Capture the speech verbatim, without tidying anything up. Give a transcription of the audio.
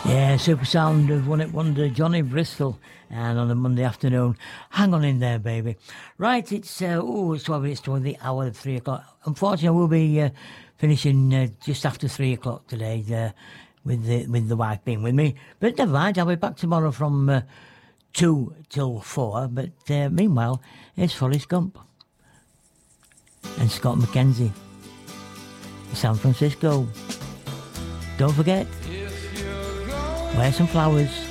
Yeah, super sound of one-hit wonder Johnny Bristol, and on a Monday afternoon, hang on in there, baby. Right, it's uh, oh, it's twelve minutes to the hour of three o'clock. Unfortunately, we'll be uh, finishing uh, just after three o'clock today, uh, with the with the wife being with me. But never mind, I'll be back tomorrow from uh, two till four. But uh, meanwhile, it's Forrest Gump and Scott McKenzie, San Francisco. Don't forget, wear some flowers.